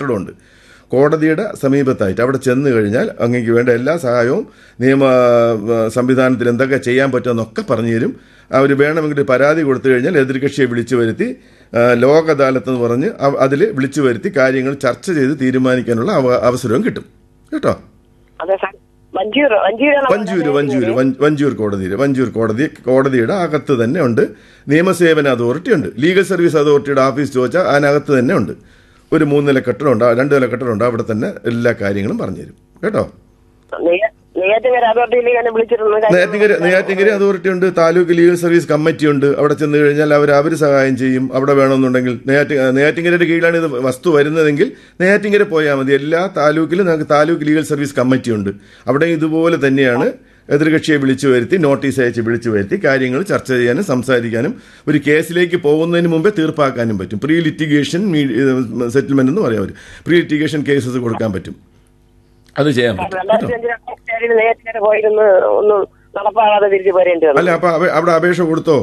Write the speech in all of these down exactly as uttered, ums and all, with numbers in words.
കെട്ടിടമുണ്ട്. കോടതിയുടെ സമീപത്തായിട്ട് അവിടെ ചെന്ന് കഴിഞ്ഞാൽ അങ്ങേക്ക് വേണ്ട എല്ലാ സഹായവും നിയമ സംവിധാനത്തിൽ എന്തൊക്കെ ചെയ്യാൻ പറ്റുമെന്നൊക്കെ പറഞ്ഞു തരും. അവർ വേണമെങ്കിൽ പരാതി കൊടുത്തു കഴിഞ്ഞാൽ എതിർകക്ഷിയെ വിളിച്ചു വരുത്തി ലോക് അദാലത്ത് എന്ന് പറഞ്ഞ് അതിൽ വിളിച്ചു വരുത്തി കാര്യങ്ങൾ ചർച്ച ചെയ്ത് തീരുമാനിക്കാനുള്ള അവസരവും കിട്ടും കേട്ടോ. വഞ്ചൂര് വഞ്ചൂര് വഞ്ചൂർ കോടതിയിൽ വഞ്ചൂർ കോടതി കോടതിയുടെ അകത്ത് തന്നെ ഉണ്ട്. നിയമസേവന അതോറിറ്റി ഉണ്ട്. ലീഗൽ സർവീസ് അതോറിറ്റിയുടെ ഓഫീസ് ചോദിച്ചാൽ അതിനകത്ത് തന്നെ ഉണ്ട്. ഒരു മൂന്ന് നില കെട്ടിടമുണ്ട്, രണ്ട് നില കെട്ടിടമുണ്ട്. അവിടെ തന്നെ എല്ലാ കാര്യങ്ങളും പറഞ്ഞുതരും കേട്ടോ. നെയ്യാറ്റിൻകര നെയ്യാറ്റിൻകര അതോറിറ്റി ഉണ്ട്. താലൂക്ക് ലീഗൽ സർവീസ് കമ്മിറ്റി ഉണ്ട്. അവിടെ ചെന്ന് കഴിഞ്ഞാൽ അവർ അവർ സഹായം ചെയ്യും. അവിടെ വേണമെന്നുണ്ടെങ്കിൽ നെയ്യാറ്റി നെയ്യാറ്റിൻകരയുടെ കീഴിലാണ് ഇത് വസ്തു വരുന്നതെങ്കിൽ നെയ്യാറ്റിൻകര പോയാൽ മതി. എല്ലാ താലൂക്കിലും നമുക്ക് താലൂക്ക് ലീഗൽ സർവീസ് കമ്മിറ്റി ഉണ്ട്. അവിടെ ഇതുപോലെ തന്നെയാണ് എതിർകക്ഷിയെ വിളിച്ചു വരുത്തി നോട്ടീസ് അയച്ച് വിളിച്ചു വരുത്തി കാര്യങ്ങൾ ചർച്ച ചെയ്യാനും സംസാരിക്കാനും ഒരു കേസിലേക്ക് പോകുന്നതിന് മുമ്പേ തീർപ്പാക്കാനും പറ്റും. പ്രീ ലിറ്റിഗേഷൻ സെറ്റിൽമെന്റ് എന്ന് പറയാം. അവർ പ്രീ ലിറ്റിഗേഷൻ കേസസ് കൊടുക്കാൻ പറ്റും. അത് ചെയ്യാൻ പറ്റും. അല്ല അപ്പൊ അവിടെ അപേക്ഷ കൊടുത്തോ?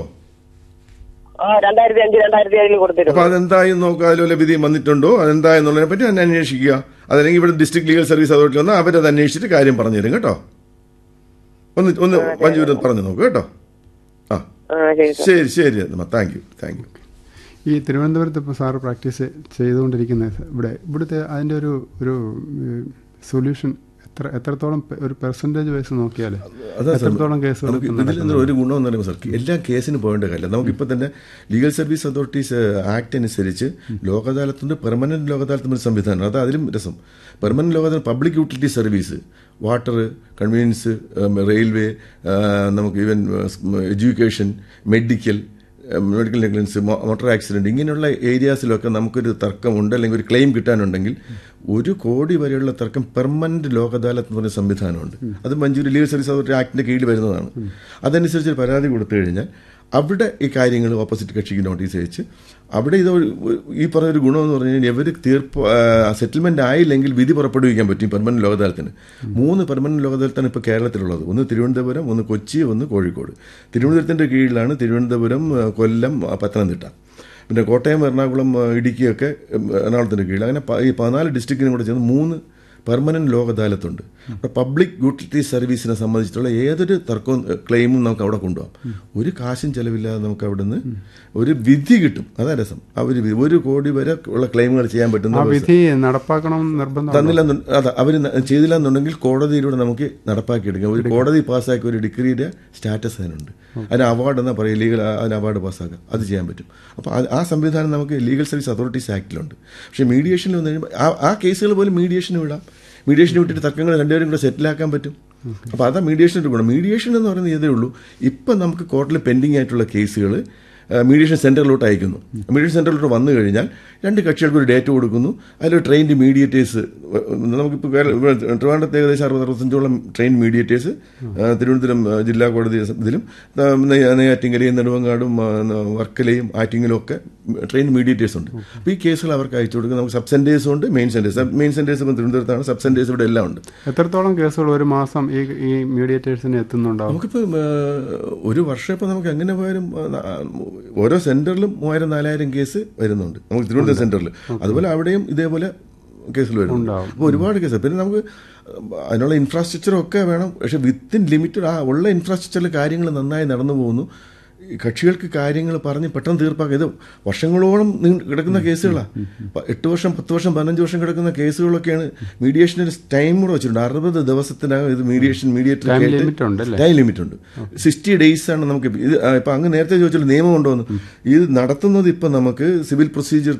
അപ്പൊ അതെന്തായി നോക്കുക. അതിലുള്ള വിധി വന്നിട്ടുണ്ടോ, അതെന്തായെന്നുള്ളതിനെ പറ്റി തന്നെ അന്വേഷിക്കുക. അതല്ലെങ്കിൽ ഇവിടെ ഡിസ്ട്രിക്ട് ലീഗൽ സർവീസ് അതോറിറ്റി വന്നാൽ അവരത് അന്വേഷിച്ചിട്ട് കാര്യം പറഞ്ഞു തരും കേട്ടോ. ഒന്ന് ഒന്ന് മഞ്ജൂര് പറഞ്ഞു നോക്കൂ കേട്ടോ. ആ ശരി ശരി താങ്ക് യു താങ്ക് യു. ഈ തിരുവനന്തപുരത്ത് ഇപ്പോൾ സാറ് പ്രാക്ടീസ് ചെയ്തുകൊണ്ടിരിക്കുന്നത് ഇവിടെ ഇവിടുത്തെ അതിൻ്റെ ഒരു ഒരു സൊല്യൂഷൻ എത്ര എത്രത്തോളം ഒരു പെർസെൻറ്റേജ് വൈസ് നോക്കിയാൽ എത്രത്തോളം കേസുകൾ ഇതിൽ ഒരു ഗുണമെന്ന് പറയുമ്പോൾ സാർ എല്ലാ കേസിനും പോകേണ്ട കാര്യമില്ല. നമുക്കിപ്പോൾ തന്നെ ലീഗൽ സർവീസ് അതോറിറ്റീസ് ആക്ട് അനുസരിച്ച് ലോക് അദാലത്തുണ്ട്, പെർമനന്റ് ലോക് അദാലത്ത് സംവിധാനം. അത് അതിലും രസം. Permanent Lok Adalat public utility service, water, convenience, railway, നമുക്ക് even education, medical medical negligence, motor accident, ഇങ്ങനെയുള്ള ഏരിയാസിലൊക്കെ നമുക്കൊരു തർക്കമുണ്ട് അല്ലെങ്കിൽ ഒരു ക്ലെയിം കിട്ടാനുണ്ടെങ്കിൽ ഒരു കോടി വരെയുള്ള തർക്കം പെർമനന്റ് ലോക് അദാലത്ത് എന്ന് പറഞ്ഞ സംവിധാനമുണ്ട്. അത് മഞ്ജൂരി ലീഗൽ സർവീസ് അതോറിറ്റി ആക്ടിന്റെ കീഴിൽ വരുന്നതാണ്. അതനുസരിച്ച് പരാതി കൊടുത്തു കഴിഞ്ഞാൽ അവിടെ ഈ കാര്യങ്ങൾ ഓപ്പോസിറ്റ് കക്ഷിക്ക് നോട്ടീസ് അയച്ച് അവിടെ ഇത് ഈ പറഞ്ഞൊരു ഗുണമെന്ന് പറഞ്ഞു കഴിഞ്ഞാൽ ഇവർ തീർപ്പ് സെറ്റിൽമെന്റ് ആയില്ലെങ്കിൽ വിധി പുറപ്പെടുവിക്കാൻ പറ്റും. പെർമനന്റ് ലോക് അദാലത്തിന് മൂന്ന് പെർമനന്റ് ലോക് അദാലത്താണ് ഇപ്പോൾ കേരളത്തിലുള്ളത്. ഒന്ന് തിരുവനന്തപുരം, ഒന്ന് കൊച്ചി, ഒന്ന് കോഴിക്കോട്. തിരുവനന്തപുരത്തിന്റെ കീഴിലാണ് തിരുവനന്തപുരം, കൊല്ലം, പത്തനംതിട്ട. പിന്നെ കോട്ടയം, എറണാകുളം, ഇടുക്കിയൊക്കെ എറണാകുളത്തിന്റെ കീഴിൽ. അങ്ങനെ ഈ പതിനാല് ഡിസ്ട്രിക്റ്റിനും കൂടെ ചേർന്ന് മൂന്ന് പെർമനന്റ് ലോക് അദാലത്തുണ്ട്. പബ്ലിക് യൂട്ടിലിറ്റി സർവീസിനെ സംബന്ധിച്ചിട്ടുള്ള ഏതൊരു തർക്കവും ക്ലെയിമും നമുക്ക് അവിടെ കൊണ്ടുപോകാം. ഒരു കാശും ചെലവില്ലാതെ നമുക്ക് അവിടെ നിന്ന് ഒരു വിധി കിട്ടും. അതാ രസം. അവർ ഒരു കോടി വരെ ഉള്ള ക്ലെയിമുകൾ ചെയ്യാൻ പറ്റുന്ന വിധി നടപ്പാക്കണം നിർബന്ധം തന്നില്ല. അതാ അവർ ചെയ്തില്ല എന്നുണ്ടെങ്കിൽ കോടതിയിലൂടെ നമുക്ക് നടപ്പാക്കിയെടുക്കാം. ഒരു കോടതി പാസ്സാക്കിയ ഒരു ഡിഗ്രിയുടെ സ്റ്റാറ്റസ് അതിനുണ്ട്. അതിന് അവാർഡ് എന്നാ പറയുക, ലീഗൽ അതിന് അവാർഡ് പാസ്സാക്കാം. അത് ചെയ്യാൻ പറ്റും. അപ്പോൾ ആ സംവിധാനം നമുക്ക് ലീഗൽ സർവീസ് അതോറിറ്റീസ് ആക്ടിലുണ്ട്. പക്ഷേ മീഡിയേഷനിൽ വന്നു കഴിയുമ്പോൾ ആ കേസുകൾ പോലും മീഡിയേഷന് വിടാം. മീഡിയേഷന് വിട്ടിട്ട് തർക്കങ്ങൾ രണ്ടുപേരും കൂടെ സെറ്റിലാക്കാൻ പറ്റും. അപ്പോൾ അതാ മീഡിയേഷൻ്റെ ഗുണം. മീഡിയേഷൻ എന്ന് പറയുന്നത് ഇതേ ഉള്ളൂ. ഇപ്പം നമുക്ക് കോർട്ടിൽ പെൻഡിങ് ആയിട്ടുള്ള കേസുകൾ മീഡിയേഷൻ സെന്ററിലോട്ട് അയക്കുന്നു. മീഡിയേഷൻ സെന്ററിലോട്ട് വന്നു കഴിഞ്ഞാൽ രണ്ട് കക്ഷികൾക്ക് ഒരു ഡേറ്റ് കൊടുക്കുന്നു. അതിൽ ട്രെയിൻഡ് മീഡിയേറ്റേഴ്സ് നമുക്കിപ്പോൾ ട്രിവാൻഡ്രത്ത് ഏകദേശം അറുപത് അറുപത്തഞ്ചോളം ട്രെയിൻ മീഡിയേറ്റേഴ്സ് തിരുവനന്തപുരം ജില്ലാ കോടതി ഇതിലും നെയ്യാറ്റിൻകരയും നെടുമങ്ങാടും വർക്കലയും ആറ്റിങ്ങലും ഒക്കെ ട്രെയിൻ മീഡിയേറ്റേഴ്സ് ഉണ്ട്. അപ്പോൾ ഈ കേസുകൾ അവർക്ക് അയച്ചു കൊടുക്കും. നമുക്ക് സബ് സെന്റേഴ്സും ഉണ്ട്, മെയിൻ സെന്റേഴ്സ്. മെയിൻ സെന്റേഴ്സ് ഇപ്പം തിരുവനന്തപുരത്താണ്, സബ് സെന്റേഴ്സ് ഇവിടെ എല്ലാം ഉണ്ട്. എത്രത്തോളം കേസുകൾ ഒരു മാസം ഈ ഈ മീഡിയേറ്റേഴ്സിന് എത്തുന്നുണ്ടോ? നമുക്കിപ്പോൾ ഒരു വർഷം ഇപ്പോൾ നമുക്ക് എങ്ങനെ പോയാലും ഓരോ സെന്ററിലും മൂവായിരം നാലായിരം കേസ് വരുന്നുണ്ട് നമുക്ക് തിരുവനന്തപുരം സെന്ററിൽ. അതുപോലെ അവിടെയും ഇതേപോലെ കേസുകൾ വരുന്നുണ്ട്. അപ്പോൾ ഒരുപാട് കേസ്. പിന്നെ നമുക്ക് അതിനുള്ള ഇൻഫ്രാസ്ട്രക്ചറൊക്കെ വേണം. പക്ഷെ വിത്തിൻ ലിമിറ്റഡ് ആ ഉള്ള ഇൻഫ്രാസ്ട്രക്ചറിൽ കാര്യങ്ങൾ നന്നായി നടന്നു പോകുന്നു. കക്ഷികൾക്ക് കാര്യങ്ങൾ പറഞ്ഞ് പെട്ടെന്ന് തീർപ്പാക്കുക. ഇത് വർഷങ്ങളോളം കിടക്കുന്ന കേസുകളാണ്. എട്ട് വർഷം, പത്ത് വർഷം, പതിനഞ്ച് വർഷം കിടക്കുന്ന കേസുകളൊക്കെയാണ്. മീഡിയേഷന് ടൈം കൂടെ വെച്ചിട്ടുണ്ട്. അറുപത് ദിവസത്തിനകം ഇത് മീഡിയേഷൻ മീഡിയേറ്റർ ടൈം ലിമിറ്റ് ഉണ്ട്. സിക്സ്റ്റി ഡേയ്സ് ആണ് നമുക്ക്. ഇത് ഇപ്പൊ അങ്ങ് നേരത്തെ ചോദിച്ചാൽ നിയമം ഉണ്ടോന്ന്. ഇത് നടത്തുന്നത് ഇപ്പൊ നമുക്ക് civil procedure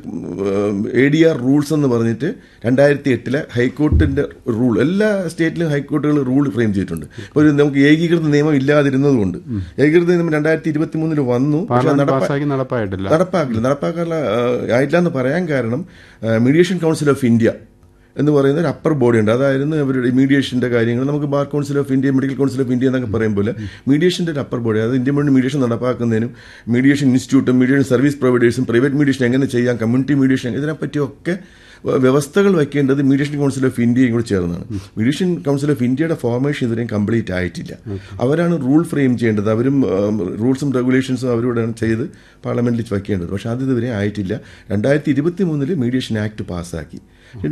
A D R rules എന്ന് പറഞ്ഞിട്ട് രണ്ടായിരത്തി എട്ടിലെ ഹൈക്കോർട്ടിന്റെ റൂൾ, എല്ലാ സ്റ്റേറ്റിലും ഹൈക്കോർട്ടുകൾ റൂൾ ഫ്രെയിം ചെയ്തിട്ടുണ്ട്. ഇപ്പോൾ നമുക്ക് ഏകീകൃത നിയമം ഇല്ലാതിരുന്നത് കൊണ്ട് ഏകീകൃത നിയമം രണ്ടായിരത്തി ഇരുപത്തി മൂന്നില് വന്നു. നടപ്പാക്കില്ല നടപ്പാക്കാനുള്ള ആയിട്ടില്ല എന്ന് പറയാൻ കാരണം മീഡിയേഷൻ കൗൺസിൽ ഓഫ് ഇന്ത്യ എന്ന് പറയുന്ന ഒരു അപ്പർ ബോഡി ഉണ്ട്. അതായിരുന്നു അവരുടെ മീഡിയേഷന്റെ കാര്യങ്ങൾ. നമുക്ക് bar council of India, medical council of India എന്നൊക്കെ പറയുമ്പോൾ മീഡിയേഷന്റെ ഒരു അപ്പർ ബോഡി. അത് ഇന്ത്യൻ മുഴുവൻ mediation നടപ്പാക്കുന്നതിനും mediation ഇൻസ്റ്റിറ്റ്യൂട്ടും mediation service പ്രൊവൈഡേഴ്സും private mediation എങ്ങനെ ചെയ്യാം, കമ്മ്യൂണിറ്റി മീഡിയേഷൻ, ഇതിനെപ്പറ്റിയൊക്കെ വ്യവസ്ഥകൾ വയ്ക്കേണ്ടത് മീഡിയേഷൻ കൗൺസിൽ ഓഫ് ഇന്ത്യയും കൂടി ചേർന്നാണ്. മീഡിയേഷൻ കൗൺസിൽ ഓഫ് ഇന്ത്യയുടെ ഫോർമേഷൻ ഇതുവരെയും കംപ്ലീറ്റ് ആയിട്ടില്ല. അവരാണ് റൂൾ ഫ്രെയിം ചെയ്യേണ്ടത്. അവരും റൂൾസും റെഗുലേഷൻസും അവരോടാണ് ചെയ്ത് പാർലമെന്റിൽ വയ്ക്കേണ്ടത്. പക്ഷെ അത് ഇതുവരെ ആയിട്ടില്ല. രണ്ടായിരത്തി ഇരുപത്തി മൂന്നില് മീഡിയേഷൻ ആക്ട് പാസ്സാക്കി.